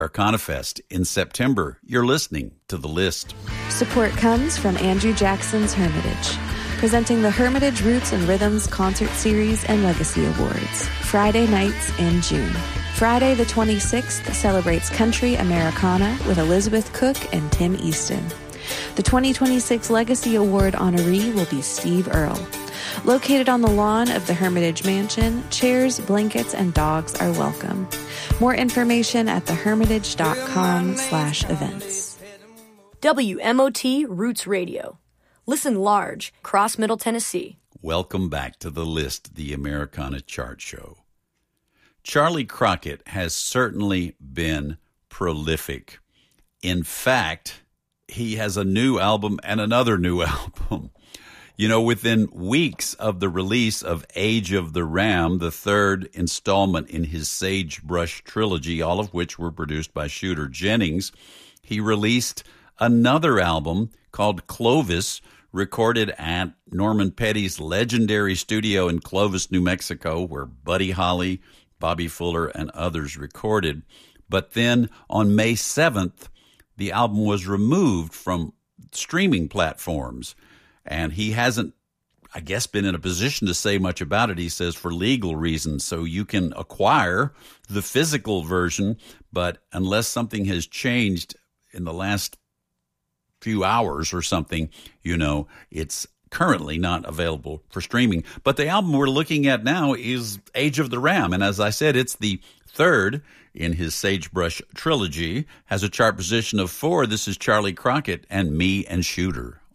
Americana in September. You're listening to The List. Support comes from Andrew Jackson's Hermitage, presenting the Hermitage Roots and Rhythms Concert Series and Legacy Awards, Friday nights in June. Friday the 26th celebrates country Americana with Elizabeth Cook and Tim Easton. The 2026 Legacy Award honoree will be Steve Earle. Located on the lawn of the Hermitage Mansion, chairs, blankets, and dogs are welcome. More information at thehermitage.com/events. WMOT Roots Radio. Listen large, across Middle Tennessee. Welcome back to The List, the Americana chart show. Charlie Crockett has certainly been prolific. In fact, he has a new album and another new album. You know, within weeks of the release of Age of the Ram, the third installment in his Sagebrush trilogy, all of which were produced by Shooter Jennings, he released another album called Clovis, recorded at Norman Petty's legendary studio in Clovis, New Mexico, where Buddy Holly, Bobby Fuller, and others recorded. But then on May 7th, the album was removed from streaming platforms. And he hasn't, I guess, been in a position to say much about it, he says, for legal reasons. So you can acquire the physical version, but unless something has changed in the last few hours or something, you know, it's currently not available for streaming. But the album we're looking at now is Age of the Ram. And as I said, it's the third in his Sagebrush trilogy, has a chart position of 4. This is Charlie Crockett and Me and Shooter